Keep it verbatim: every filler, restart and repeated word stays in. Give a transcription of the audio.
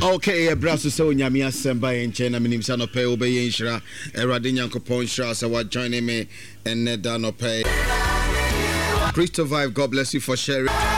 Okay, a brasso so nyamia semba in China minim sa no pay obey inshira erade nyankopon shira sa joining me and net no pay. Christo Vibe, God bless you for sharing.